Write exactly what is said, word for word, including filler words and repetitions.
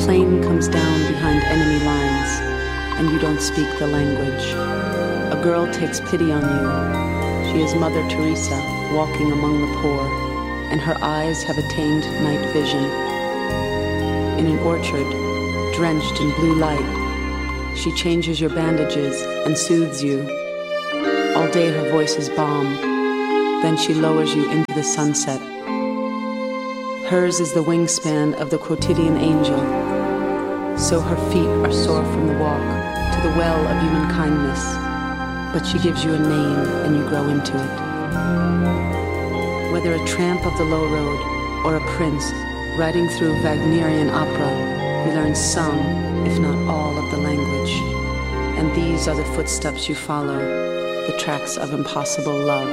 plane comes down behind enemy lines, and you don't speak the language. A girl takes pity on you. She is Mother Teresa, walking among the poor, and her eyes have attained night vision. In an orchard, drenched in blue light, she changes your bandages and soothes you. All day her voice is balm. Then she lowers you into the sunset. Hers is the wingspan of the quotidian angel. So her feet are sore from the walk to the well of human kindness. But she gives you a name and you grow into it. Whether a tramp of the low road or a prince riding through Wagnerian opera, he learns some, if not all, of the language. And these are the footsteps you follow, the tracks of impossible love.